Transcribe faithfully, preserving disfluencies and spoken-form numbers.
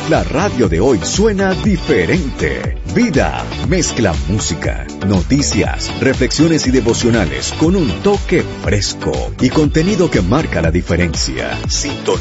La radio de hoy suena diferente. Vida mezcla música, noticias, reflexiones y devocionales con un toque fresco y contenido que marca la diferencia. Sintoniza